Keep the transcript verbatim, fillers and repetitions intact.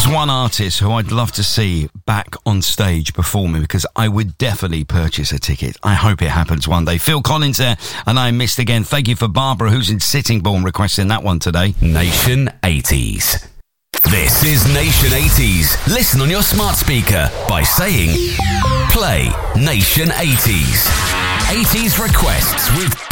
one artist who I'd love to see back on stage performing, because I would definitely purchase a ticket. I hope it happens one day. Phil Collins there, and I Missed Again. Thank you for Barbara, who's in Sittingbourne, requesting that one today. Nation eighties. This is Nation eighties. Listen on your smart speaker by saying, play Nation eighties. eighties requests with